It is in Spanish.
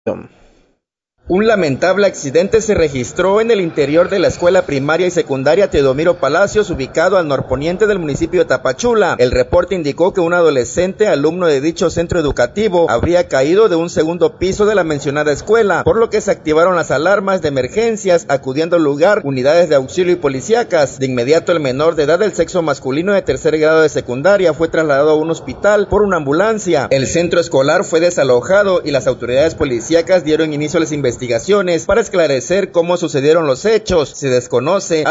Un lamentable accidente se registró en el interior de la escuela primaria y secundaria Teodomiro Palacios, ubicado al norponiente del municipio de Tapachula. El reporte indicó que un adolescente, alumno de dicho centro educativo, habría caído de un segundo piso de la mencionada escuela, por lo que se activaron las alarmas de emergencias, acudiendo al lugar unidades de auxilio y policíacas. De inmediato, el menor de edad del sexo masculino de tercer grado de secundaria fue trasladado a un hospital por una ambulancia. El centro escolar fue desalojado y las autoridades policíacas dieron inicio a las investigaciones para esclarecer cómo sucedieron los hechos. Se desconoce